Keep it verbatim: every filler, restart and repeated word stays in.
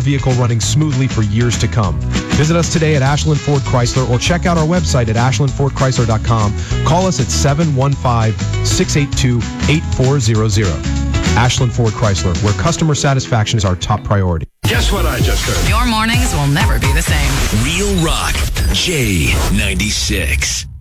vehicle running smoothly for years to come. Visit us today at Ashland Ford Chrysler or check out our website at ashland ford chrysler dot com. Call us at seven one five, six eight two, eight four zero zero. Ashland Ford Chrysler, where customer satisfaction is our top priority. Guess what I just heard? Your mornings will never be the same. Real Rock, J ninety-six.